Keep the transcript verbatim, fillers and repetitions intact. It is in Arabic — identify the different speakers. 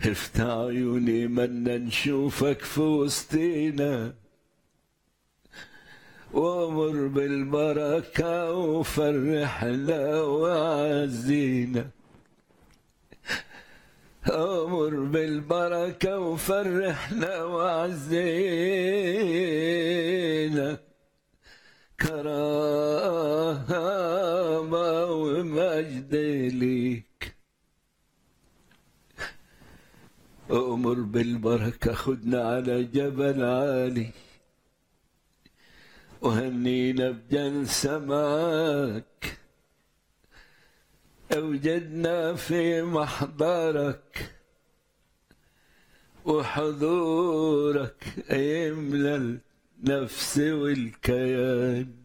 Speaker 1: افتح عيوني منا نشوفك في وسطينا، وامر بالبركة وفرحنا وعزينا. امر بالبركة وفرحنا وعزينا، كرامة ومجد ليك. امر بالبركة، خدنا على جبل عالي وهنينا بجلسة معاك، أوجدنا في محضرك وحضورك يملى النفس والكيان.